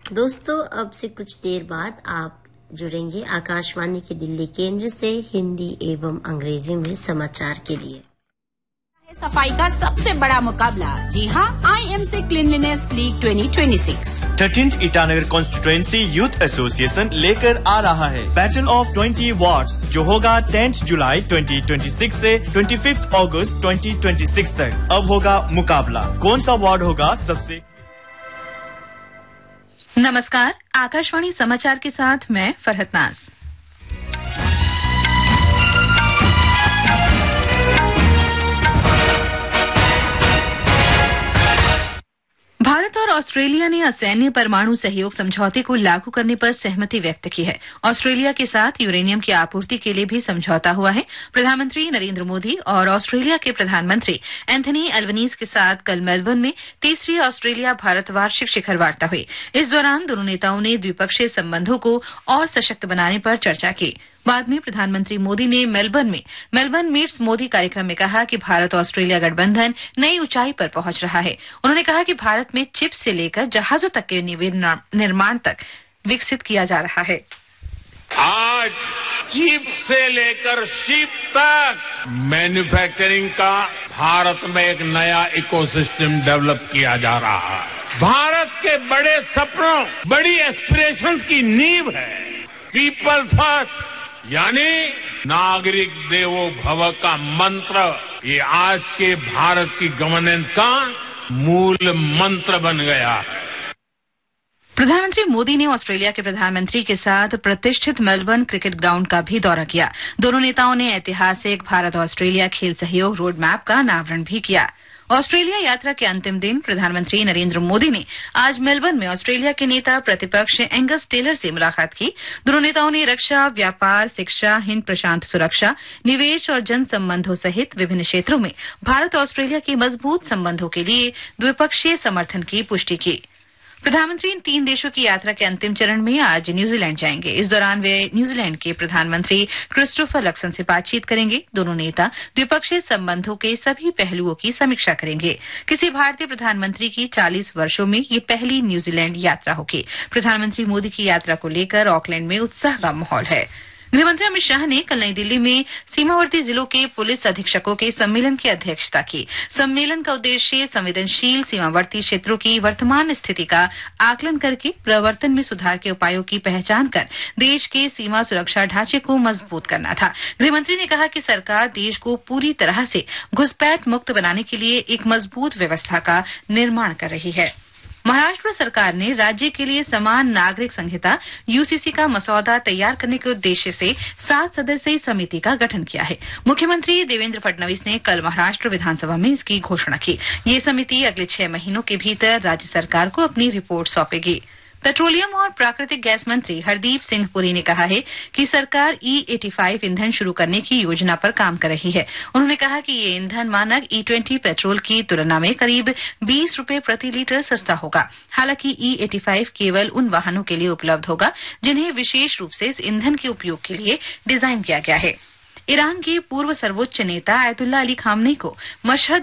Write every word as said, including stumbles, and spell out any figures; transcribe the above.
दोस्तों, अब से कुछ देर बाद आप जुड़ेंगे आकाशवाणी के दिल्ली केंद्र से हिंदी एवं अंग्रेजी में समाचार के लिए। सफाई का सबसे बड़ा मुकाबला, जी हाँ, I M C cleanliness league twenty twenty six thirteenth Itanagar constituency youth association लेकर आ रहा है बैटल ऑफ ट्वेंटी वार्ड्स, जो होगा टेंथ जुलाई ट्वेंटी ट्वेंटी सिक्स से पच्चीस अगस्त ट्वेंटी ट्वेंटी सिक्स तक। अब होगा मुकाबला, कौन सा वार्ड होगा सबसे। नमस्कार, आकाशवाणी समाचार के साथ मैं फरहत नाज। भारत और ऑस्ट्रेलिया ने असैन्य परमाणु सहयोग समझौते को लागू करने पर सहमति व्यक्त की है। ऑस्ट्रेलिया के साथ यूरेनियम की आपूर्ति के लिए भी समझौता हुआ है। प्रधानमंत्री नरेंद्र मोदी और ऑस्ट्रेलिया के प्रधानमंत्री एंथनी एल्बनीज के साथ कल मेलबर्न में तीसरी ऑस्ट्रेलिया भारत वार्षिक शिखर वार्ता हुई। इस दौरान दोनों नेताओं ने द्विपक्षीय संबंधों को और सशक्त बनाने पर चर्चा की। बाद में प्रधानमंत्री मोदी ने मेलबर्न में मेलबर्न मीट्स मोदी कार्यक्रम में कहा कि भारत ऑस्ट्रेलिया गठबंधन नई ऊंचाई पर पहुंच रहा है। उन्होंने कहा कि भारत में चिप्स से लेकर जहाजों तक के निर्माण तक विकसित किया जा रहा है। आज चिप से लेकर शिप तक मैन्युफैक्चरिंग का भारत में एक नया इकोसिस्टम डेवलप किया जा रहा है। भारत के बड़े सपनों, बड़ी एस्पिरेशंस की नींव है पीपल फर्स्ट, यानी नागरिक देवो भव का मंत्र, ये आज के भारत की गवर्नेंस का मूल मंत्र बन गया है। प्रधानमंत्री मोदी ने ऑस्ट्रेलिया के प्रधानमंत्री के साथ प्रतिष्ठित मेलबर्न क्रिकेट ग्राउंड का भी दौरा किया। दोनों नेताओं ने ऐतिहासिक भारत ऑस्ट्रेलिया खेल सहयोग रोड मैप का अनावरण भी किया। ऑस्ट्रेलिया यात्रा के अंतिम दिन प्रधानमंत्री नरेंद्र मोदी ने आज मेलबर्न में ऑस्ट्रेलिया के नेता प्रतिपक्ष एंगस टेलर से मुलाकात की। दोनों नेताओं ने रक्षा, व्यापार, शिक्षा, हिंद प्रशांत सुरक्षा, निवेश और जन संबंधों सहित विभिन्न क्षेत्रों में भारत ऑस्ट्रेलिया के मजबूत संबंधों के लिए द्विपक्षीय समर्थन की पुष्टि की। प्रधानमंत्री इन तीन देशों की यात्रा के अंतिम चरण में आज न्यूजीलैंड जाएंगे। इस दौरान वे न्यूजीलैंड के प्रधानमंत्री क्रिस्टोफर लक्सन से बातचीत करेंगे। दोनों नेता द्विपक्षीय संबंधों के सभी पहलुओं की समीक्षा करेंगे। किसी भारतीय प्रधानमंत्री की चालीस वर्षों में ये पहली न्यूजीलैंड यात्रा होगी। प्रधानमंत्री मोदी की यात्रा को लेकर ऑकलैंड में उत्साह का माहौल है। गृहमंत्री अमित शाह ने कल नई दिल्ली में सीमावर्ती जिलों के पुलिस अधीक्षकों के सम्मेलन की अध्यक्षता की। सम्मेलन का उद्देश्य संवेदनशील सीमावर्ती क्षेत्रों की वर्तमान स्थिति का आकलन करके प्रवर्तन में सुधार के उपायों की पहचान कर देश के सीमा सुरक्षा ढांचे को मजबूत करना था। गृहमंत्री ने कहा कि सरकार देश को पूरी तरह से घुसपैठ मुक्त बनाने के लिए एक मजबूत व्यवस्था का निर्माण कर रही है। महाराष्ट्र सरकार ने राज्य के लिए समान नागरिक संहिता यूसीसी का मसौदा तैयार करने के उद्देश्य से सात सदस्यीय समिति का गठन किया है। मुख्यमंत्री देवेंद्र फडणवीस ने कल महाराष्ट्र विधानसभा में इसकी घोषणा की। ये समिति अगले छह महीनों के भीतर राज्य सरकार को अपनी रिपोर्ट सौंपेगी। पेट्रोलियम और प्राकृतिक गैस मंत्री हरदीप सिंह पुरी ने कहा है कि सरकार ई पचासी ईंधन शुरू करने की योजना पर काम कर रही है। उन्होंने कहा कि ये ईंधन मानक ई बीस पेट्रोल की तुलना में करीब बीस रुपए प्रति लीटर सस्ता होगा। हालांकि ई पचासी केवल उन वाहनों के लिए उपलब्ध होगा जिन्हें विशेष रूप से इस ईंधन के उपयोग के लिए डिजाइन किया गया है। ईरान के पूर्व सर्वोच्च नेता आयतुल्ला अली खामनेई को मशहद